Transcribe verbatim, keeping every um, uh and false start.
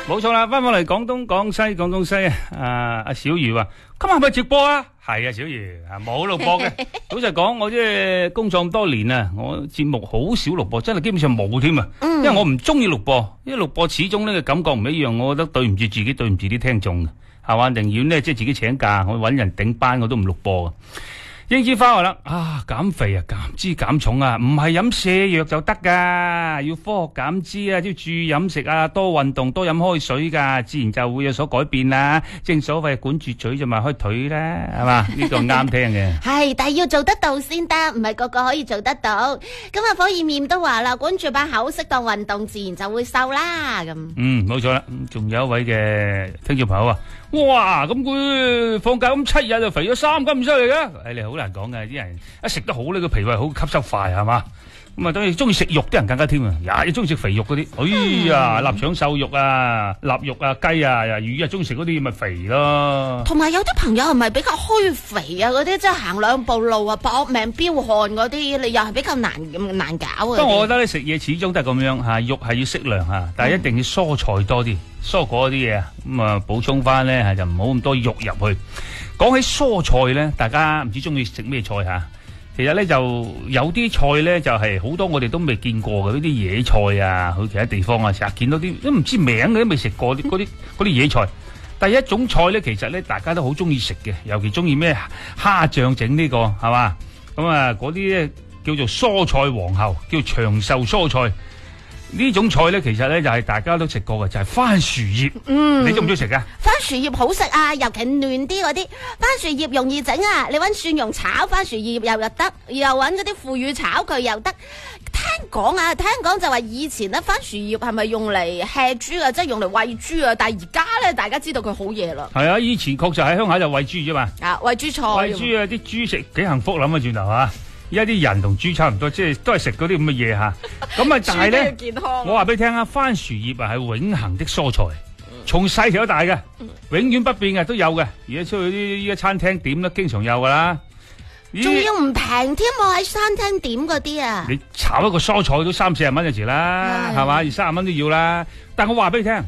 冇錯啦，翻返嚟廣東廣西廣東西啊！阿小瑜話：今日係咪直播啊？係啊，小瑜啊，冇錄播嘅。老實講，我即係工作咁多年啊，我節目好少錄播，真係基本上冇添啊。因為我唔中意錄播，因為錄播始終呢個感覺唔一樣，我覺得對唔住自己，對唔住啲聽眾嘅，係嘛？寧願呢即係自己請假，我搵人頂班，我都唔錄播。英子花話啦，啊減肥啊減脂減重啊，唔係飲瀉藥就得噶，要科學減脂啊，要注意飲食啊，多運動，多飲開水噶，自然就會有所改變啦。正所謂管住嘴就邁開腿啦，係嘛？呢個啱聽嘅。 係，但係要做得到先得，唔係個個可以做得到。咁啊，火焰面都話啦，管住把口，適當運動，自然就會瘦啦。咁嗯，冇錯啦。仲有一位嘅聽眾朋友啊，哇，咁佢放假咁七日就肥咗三斤咁犀利嘅，誒，你好難講嘅，啲人一食得好呢個脾胃好吸收快係嘛，咁啊當然中意食肉啲人更加添啊，也中意食肥肉嗰啲，哎呀，臘腸瘦肉啊，臘肉啊，雞啊，魚啊，中意食嗰啲咪肥咯。 同埋有啲朋友係咪比較虛肥啊？嗰啲即係行兩步路啊，搏命飆汗嗰啲，你又係比較難難搞啊。不過我覺得咧，食嘢始終都係咁樣吓，肉係要適量吓，但係一定要蔬菜多啲，蔬果嗰啲嘢啊，咁啊補充翻咧吓，就唔好咁多肉入去。講起蔬菜咧，大家唔知中意食咩菜吓？其實咧就有啲菜咧就係、是、好多我哋都未見過嘅，呢啲野菜啊，去其他地方啊，成日見到啲都唔知名嘅，都未食過啲嗰啲嗰啲野菜。第一種菜咧，其實咧大家都好中意食嘅，尤其中意咩蝦醬整呢個係嘛？咁啊嗰啲咧叫做蔬菜皇后，叫長壽蔬菜。呢種菜咧，其實咧就係、是、大家都食過嘅，就係、是、番薯葉。嗯，你中唔中意食噶？ 番薯葉好食啊，尤其嫩啲嗰啲番薯葉容易整啊。你搵蒜蓉炒番薯葉又又得，又搵嗰啲腐乳炒佢又得。聽講啊，聽講就話以前咧番薯葉係咪用嚟吃豬啊，即係用嚟餵豬啊？但係而家咧，大家知道佢好嘢啦。係啊，以前確實喺鄉下就餵豬啫嘛。啊， 餵豬菜。 餵豬啊，啲豬食幾幸福諗啊，轉頭啊！而家啲人同豬差唔多，即係都係食嗰啲咁嘅嘢吓。咁啊，但係咧，我話俾你聽啊，番薯葉啊係永恆的蔬菜，從細到大嘅，永遠不變嘅都有嘅。而家出去啲依家餐廳點都經常有噶啦。 仲要唔平添喎，喺餐廳點嗰啲啊！ 你炒一個蔬菜都三四十蚊一時啦，係嘛？二三十蚊都要啦。但我話俾你聽。